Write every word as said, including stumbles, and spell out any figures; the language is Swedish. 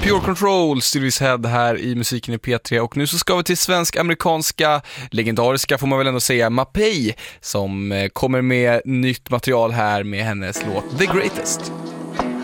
Pure Control, Sylvies Head här i musiken i P tre. Och nu så ska vi till svensk-amerikanska, legendariska får man väl ändå säga, Mapei, som kommer med nytt material här med hennes låt The Greatest.